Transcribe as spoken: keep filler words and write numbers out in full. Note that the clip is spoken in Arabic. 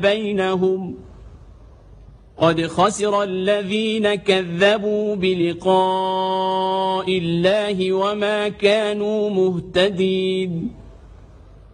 بينهم قد خسر الذين كذبوا بلقاء الله وما كانوا مهتدين